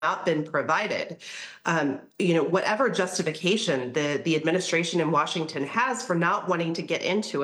not been provided. Whatever justification the administration in Washington has for not wanting to get into a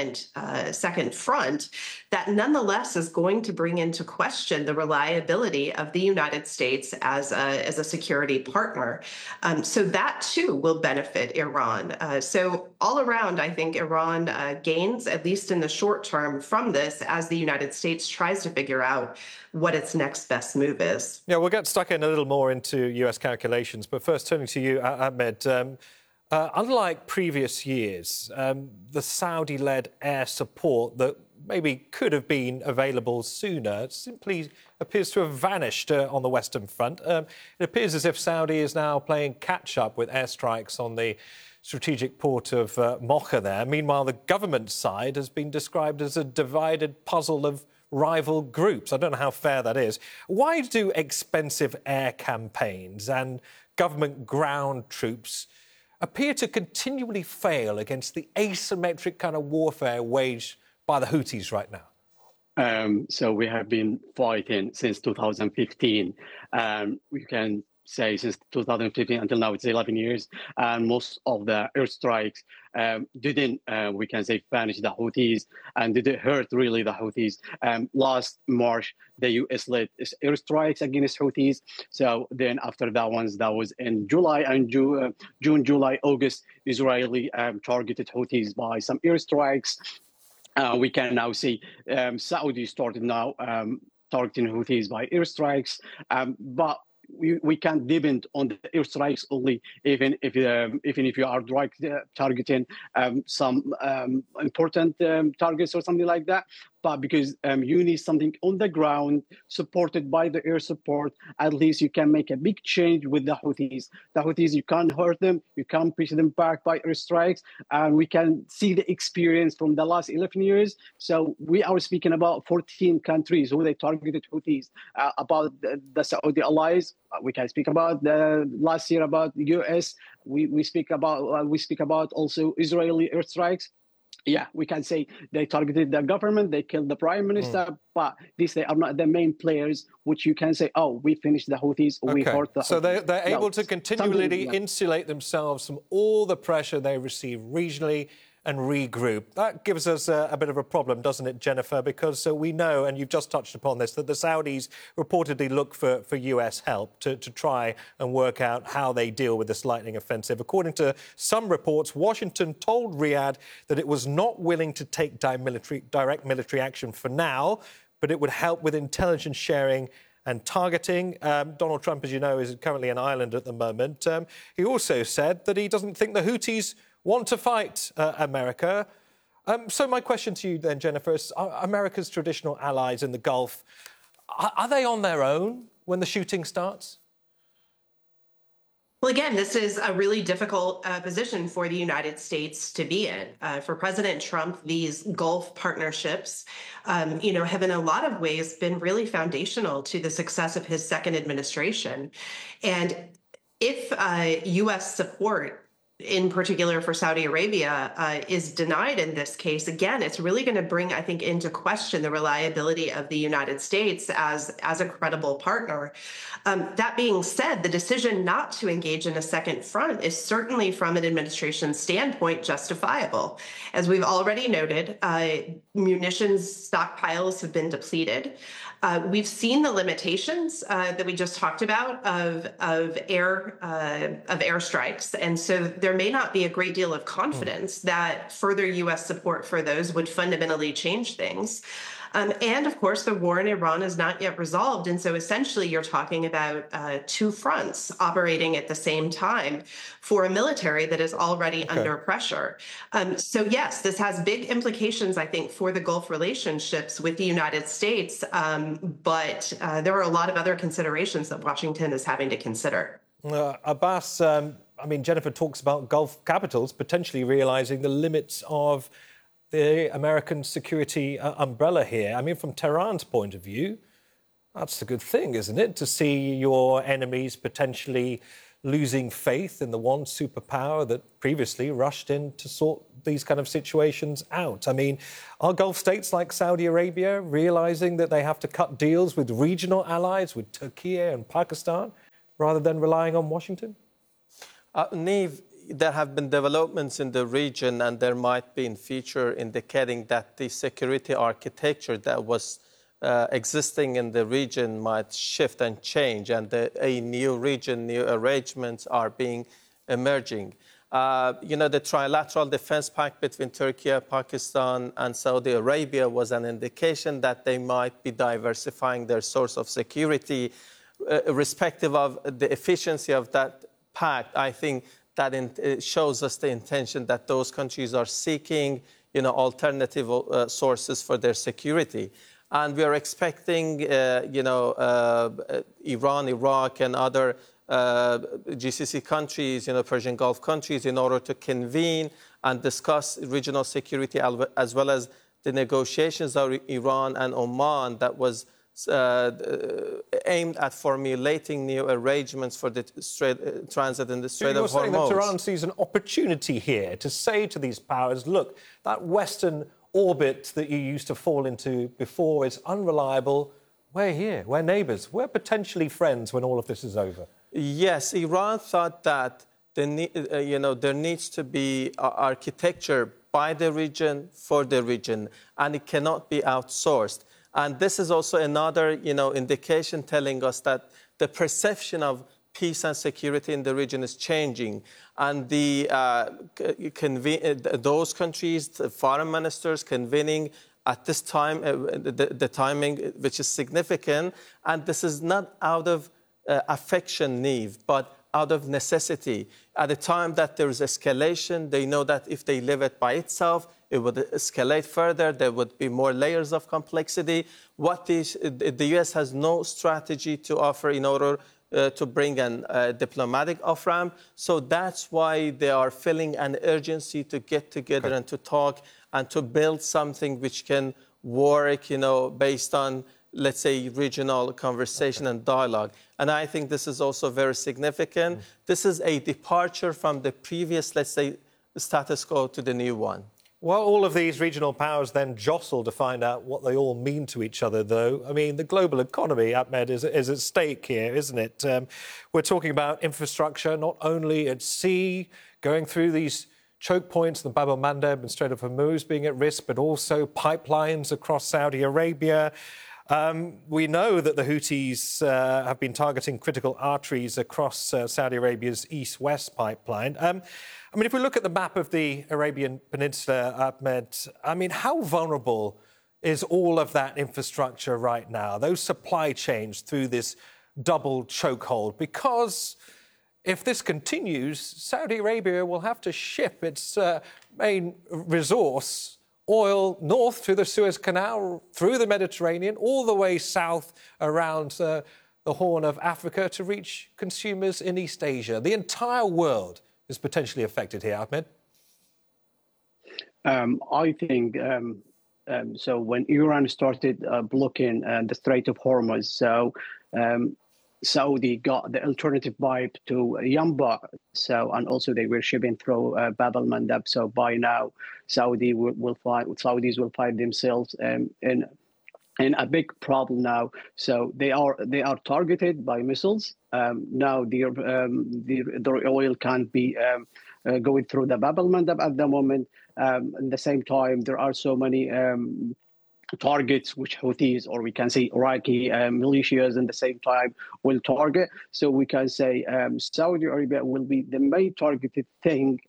second front, that nonetheless is going to bring into question the reliability of the United States as a security partner. So that too will benefit Iran. So all around, I think Iran gains, at least in the short term, from this as the United States tries to figure out what its next best move is. Yeah, we'll get stuck in a little more into US calculations, but first turning to you, Ahmed. Unlike previous years, the Saudi-led air support that maybe could have been available sooner simply appears to have vanished on the Western Front. It appears as if Saudi is now playing catch-up with airstrikes on the strategic port of Mocha there. Meanwhile, the government side has been described as a divided puzzle of rival groups. I don't know how fair that is. Why do expensive air campaigns and government ground troops appear to continually fail against the asymmetric kind of warfare waged by the Houthis right now? So we have been fighting since 2015. We can say since 2015 until now, it's 11 years. And most of the airstrikes didn't, we can say, vanish the Houthis and didn't hurt really the Houthis. Last March, the US led airstrikes against Houthis. So then after that was in July and June, July, August, Israeli targeted Houthis by some airstrikes. We can now see Saudi started now targeting Houthis by airstrikes, but we can't depend on the airstrikes only, even if you are targeting some important targets or something like that. But because you need something on the ground supported by the air support, at least you can make a big change with the Houthis. The Houthis, you can't hurt them, you can't push them back by airstrikes, and we can see the experience from the last 11 years. So we are speaking about 14 countries who they targeted Houthis, about the Saudi allies. We can speak about the last year about the US. We speak about also Israeli airstrikes. Yeah, we can say they targeted the government, they killed the prime minister, but they are not the main players, which you can say, oh, we finished the Houthis, we hurt the Houthis. So they're able to continually insulate themselves from all the pressure they receive regionally and regroup. That gives us a bit of a problem, doesn't it, Jennifer? Because we know, and you've just touched upon this, that the Saudis reportedly look for US help to try and work out how they deal with this lightning offensive. According to some reports, Washington told Riyadh that it was not willing to take direct military action for now, but it would help with intelligence sharing and targeting. Donald Trump, as you know, is currently in Ireland at the moment. He also said that he doesn't think the Houthis want to fight America. So my question to you then, Jennifer, is America's traditional allies in the Gulf, are they on their own when the shooting starts? Well, again, this is a really difficult position for the United States to be in. For President Trump, these Gulf partnerships, have in a lot of ways been really foundational to the success of his second administration. And if U.S. support, in particular for Saudi Arabia, is denied in this case, again, it's really going to bring, I think, into question the reliability of the United States as a credible partner. That being said, the decision not to engage in a second front is certainly, from an administration standpoint, justifiable. As we've already noted, munitions stockpiles have been depleted. We've seen the limitations that we just talked about of airstrikes, and so there may not be a great deal of confidence that further U.S. support for those would fundamentally change things. And of course, the war in Iran is not yet resolved. And so essentially, you're talking about two fronts operating at the same time for a military that is already under pressure. So, yes, this has big implications, I think, for the Gulf relationships with the United States. But there are a lot of other considerations that Washington is having to consider. Abbas, Jennifer talks about Gulf capitals potentially realizing the limits of the American security umbrella here. From Tehran's point of view, that's a good thing, isn't it? To see your enemies potentially losing faith in the one superpower that previously rushed in to sort these kind of situations out. Are Gulf states like Saudi Arabia realizing that they have to cut deals with regional allies, with Turkey and Pakistan, rather than relying on Washington? Niamh, there have been developments in the region, and there might be in future indicating that the security architecture that was existing in the region might shift and change, and a new region, new arrangements are being emerging. The trilateral defense pact between Turkey, Pakistan, and Saudi Arabia was an indication that they might be diversifying their source of security, irrespective of the efficiency of that pact. I think that it shows us the intention that those countries are seeking, alternative sources for their security. And we are expecting, Iran, Iraq, and other GCC countries, Persian Gulf countries, in order to convene and discuss regional security, as well as the negotiations of Iran and Oman that was aimed at formulating new arrangements for the transit in the Strait of Hormuz. You're saying that Tehran sees an opportunity here to say to these powers, look, that Western orbit that you used to fall into before is unreliable. We're here, we're neighbours, we're potentially friends when all of this is over. Yes, Iran thought that there needs to be architecture by the region, for the region, and it cannot be outsourced. And this is also another, indication telling us that the perception of peace and security in the region is changing. And those countries, the foreign ministers convening at this time, the timing, which is significant, and this is not out of affection, Niamh, but out of necessity. At a time that there is escalation, they know that if they leave it by itself, it would escalate further. There would be more layers of complexity. The U.S. has no strategy to offer in order to bring a diplomatic off-ramp. So that's why they are feeling an urgency to get together and to talk and to build something which can work, based on, let's say, regional conversation and dialogue. And I think this is also very significant. This is a departure from the previous, let's say, status quo to the new one. Well, all of these regional powers then jostle to find out what they all mean to each other, though. I mean, the global economy, Ahmed, is at stake here, isn't it? We're talking about infrastructure, not only at sea, going through these choke points, the Bab el-Mandeb and Strait of Hormuz being at risk, but also pipelines across Saudi Arabia. We know that the Houthis have been targeting critical arteries across Saudi Arabia's east-west pipeline. If we look at the map of the Arabian Peninsula, Ahmed, how vulnerable is all of that infrastructure right now, those supply chains through this double chokehold? Because if this continues, Saudi Arabia will have to ship its main resource, oil, north through the Suez Canal, through the Mediterranean, all the way south around the Horn of Africa to reach consumers in East Asia. The entire world is potentially affected here, Ahmed. I think so. When Iran started blocking the Strait of Hormuz, Saudi got the alternative pipe to Yanbu. And also they were shipping through Bab el-Mandeb. So by now, Saudis will find themselves in a big problem now. So they are targeted by missiles. Now their oil can't be going through the Bab el-Mandeb at the moment. At the same time, there are so many targets which Houthis, or we can say Iraqi militias, at the same time will target. So we can say Saudi Arabia will be the main targeted thing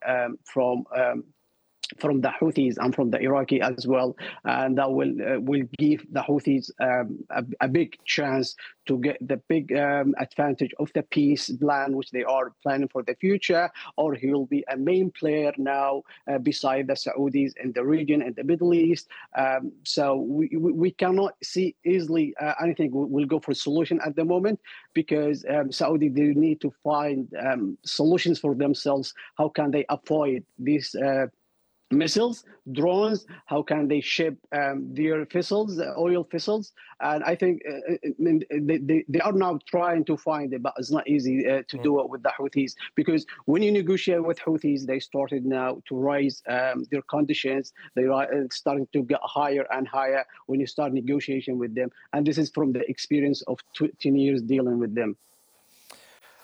from the Houthis and from the Iraqi as well, and that will give the Houthis a big chance to get the big advantage of the peace plan which they are planning for the future, or he will be a main player now beside the Saudis in the region and the Middle East. So we cannot see easily anything will go for a solution at the moment, because Saudi, they need to find solutions for themselves. How can they avoid these missiles, drones? How can they ship their vessels, oil vessels? And I think they are now trying to find it, but it's not easy to do it with the Houthis, because when you negotiate with Houthis, they started now to raise their conditions. They are starting to get higher and higher when you start negotiation with them. And this is from the experience of 10 years dealing with them.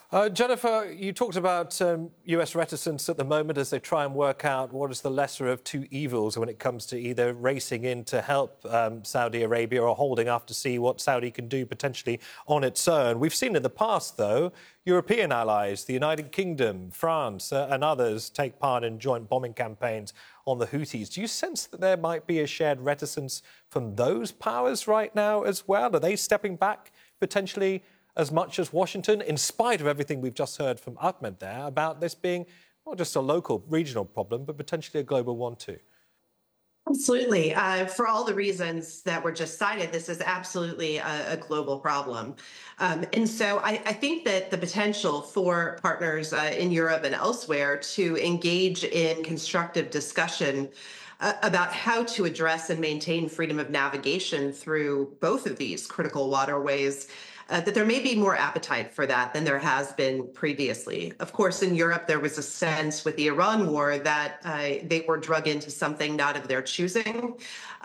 Jennifer, you talked about US reticence at the moment as they try and work out what is the lesser of two evils when it comes to either racing in to help Saudi Arabia or holding up to see what Saudi can do potentially on its own. We've seen in the past, though, European allies, the United Kingdom, France and others take part in joint bombing campaigns on the Houthis. Do you sense that there might be a shared reticence from those powers right now as well? Are they stepping back potentially as much as Washington, in spite of everything we've just heard from Ahmed there about this being not just a local, regional problem, but potentially a global one too? Absolutely. For all the reasons that were just cited, this is absolutely a global problem. And so I think that the potential for partners in Europe and elsewhere to engage in constructive discussion about how to address and maintain freedom of navigation through both of these critical waterways, that there may be more appetite for that than there has been previously. Of course, in Europe, there was a sense with the Iran war that they were drug into something not of their choosing,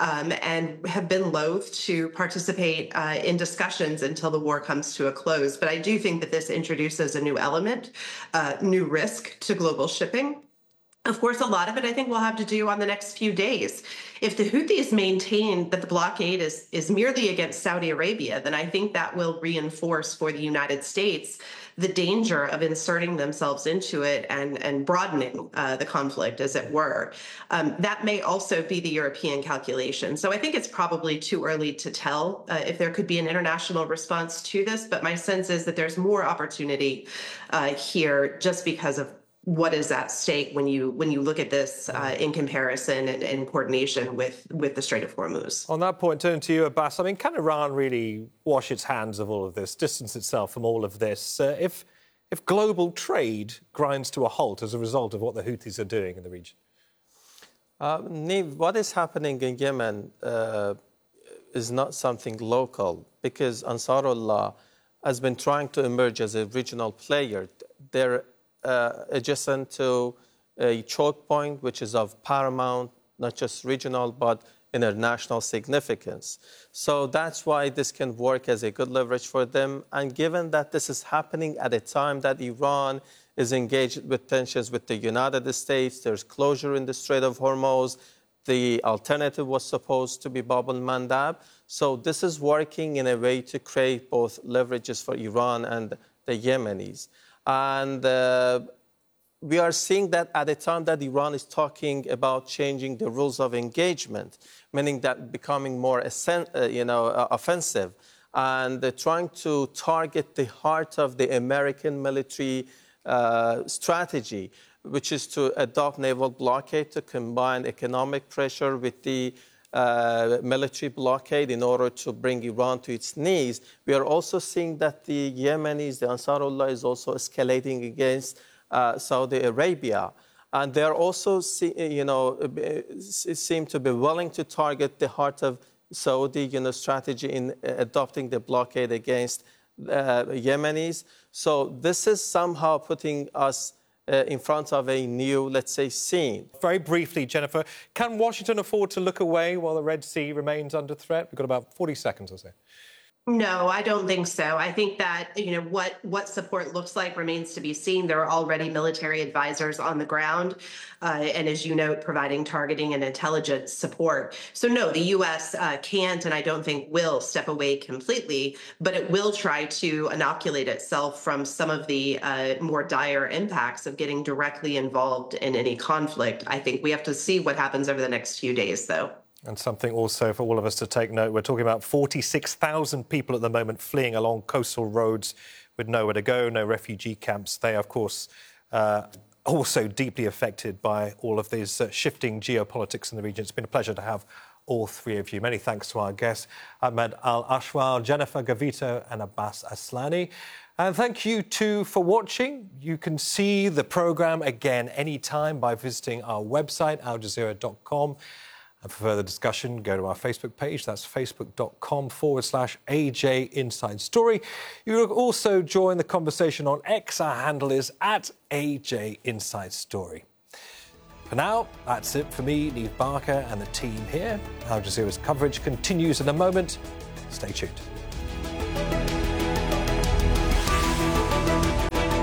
and have been loath to participate in discussions until the war comes to a close. But I do think that this introduces a new element, new risk to global shipping. Of course, a lot of it, I think, will have to do on the next few days. If the Houthis maintain that the blockade is merely against Saudi Arabia, then I think that will reinforce for the United States the danger of inserting themselves into it and broadening the conflict, as it were. That may also be the European calculation. So I think it's probably too early to tell if there could be an international response to this, but my sense is that there's more opportunity here just because of what is at stake when you look at this in comparison and in coordination with the Strait of Hormuz. On that point, turning to you, Abbas, I mean, can Iran really wash its hands of all of this, distance itself from all of this, if global trade grinds to a halt as a result of what the Houthis are doing in the region? Niamh, what is happening in Yemen is not something local, because Ansarullah has been trying to emerge as a regional player. They're adjacent to a choke point, which is of paramount, not just regional, but international significance. So that's why this can work as a good leverage for them. And given that this is happening at a time that Iran is engaged with tensions with the United States, there's closure in the Strait of Hormuz, the alternative was supposed to be Bab al-Mandab. So this is working in a way to create both leverages for Iran and the Yemenis. And we are seeing that at a time that Iran is talking about changing the rules of engagement, meaning that becoming more offensive, and trying to target the heart of the American military strategy, which is to adopt naval blockade to combine economic pressure with the military blockade in order to bring Iran to its knees. We are also seeing that the Yemenis, the Ansarullah, is also escalating against Saudi Arabia. And they are also, seem to be willing to target the heart of Saudi, strategy in adopting the blockade against Yemenis. So this is somehow putting us in front of a new, let's say, scene. Very briefly, Jennifer, can Washington afford to look away while the Red Sea remains under threat? We've got about 40 seconds or so. No, I don't think so. I think that, what support looks like remains to be seen. There are already military advisors on the ground, and as you note, providing targeting and intelligence support. So no, the U.S. Can't, and I don't think will, step away completely, but it will try to inoculate itself from some of the more dire impacts of getting directly involved in any conflict. I think we have to see what happens over the next few days, though. And something also for all of us to take note, we're talking about 46,000 people at the moment fleeing along coastal roads with nowhere to go, no refugee camps. They, of course, also deeply affected by all of these shifting geopolitics in the region. It's been a pleasure to have all three of you. Many thanks to our guests, Ahmed Al-Ashwal, Jennifer Gavito and Abbas Aslani. And thank you, too, for watching. You can see the programme again anytime by visiting our website, aljazeera.com. And for further discussion, go to our Facebook page. That's facebook.com/AJ Inside Story. You can also join the conversation on X. Our handle is @AJ Inside Story. For now, that's it for me, Niamh Barker, and the team here. Al Jazeera's coverage continues in a moment. Stay tuned.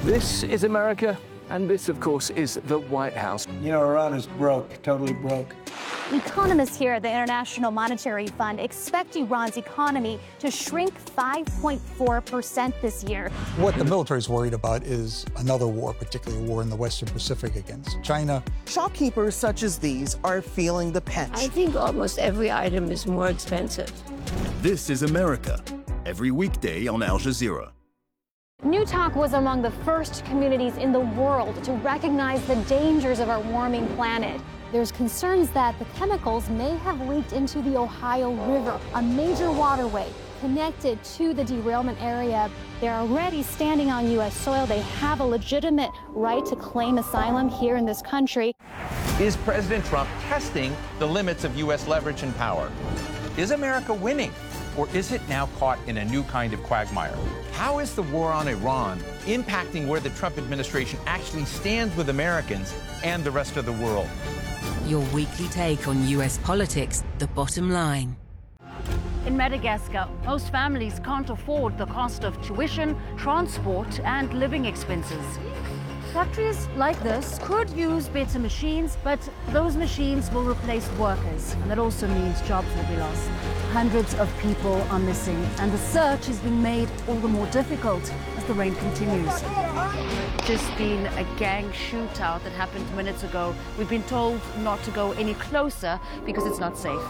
This is America, and this, of course, is the White House. You know, Iran is broke, totally broke. Economists here at the International Monetary Fund expect Iran's economy to shrink 5.4% this year. What the military is worried about is another war, particularly a war in the Western Pacific against China. Shopkeepers such as these are feeling the pinch. I think almost every item is more expensive. This is America, every weekday on Al Jazeera. Newtok was among the first communities in the world to recognize the dangers of our warming planet. There's concerns that the chemicals may have leaked into the Ohio River, a major waterway connected to the derailment area. They're already standing on U.S. soil. They have a legitimate right to claim asylum here in this country. Is President Trump testing the limits of U.S. leverage and power? Is America winning, or is it now caught in a new kind of quagmire? How is the war on Iran impacting where the Trump administration actually stands with Americans and the rest of the world? Your weekly take on U.S. politics, The Bottom Line. In Madagascar, most families can't afford the cost of tuition, transport, and living expenses. Factories like this could use better machines, but those machines will replace workers, and that also means jobs will be lost. Hundreds of people are missing, and the search is being made all the more difficult as the rain continues. Just been a gang shootout that happened minutes ago. We've been told not to go any closer because it's not safe.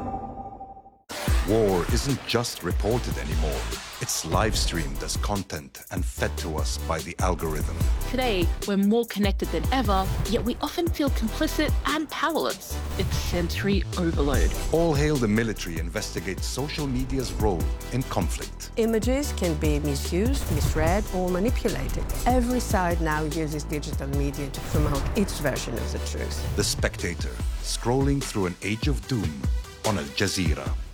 War isn't just reported anymore. It's live-streamed as content and fed to us by the algorithm. Today, we're more connected than ever, yet we often feel complicit and powerless. It's sensory overload. All Hail the Military investigates social media's role in conflict. Images can be misused, misread, or manipulated. Every side now uses digital media to promote its version of the truth. The Spectator, scrolling through an age of doom on Al Jazeera.